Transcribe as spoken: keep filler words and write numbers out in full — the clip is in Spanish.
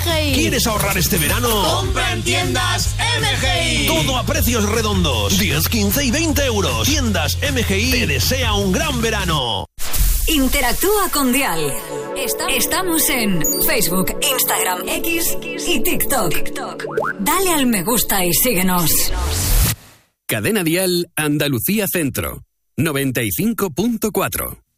G I. ¿Quieres ahorrar este verano? ¡Compra en tiendas M G I! Todo a precios redondos. diez, quince y veinte euros. Tiendas M G I te desea un gran verano. Interactúa con Dial. Estamos en Facebook, Instagram, X y TikTok. Dale al me gusta y síguenos. Cadena Dial Andalucía Centro, noventa y cinco punto cuatro.